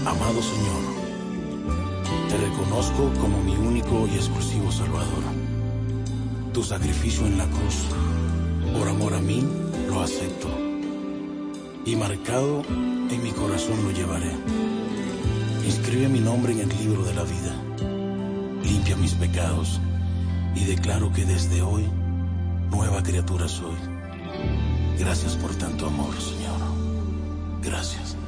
Amado Señor, te reconozco como mi único y exclusivo Salvador. Tu sacrificio en la cruz, por amor a mí, lo acepto. Y marcado en mi corazón lo llevaré. Inscribe mi nombre en el libro de la vida. Limpia mis pecados y declaro que desde hoy nueva criatura soy. Gracias por tanto amor, Señor. Gracias.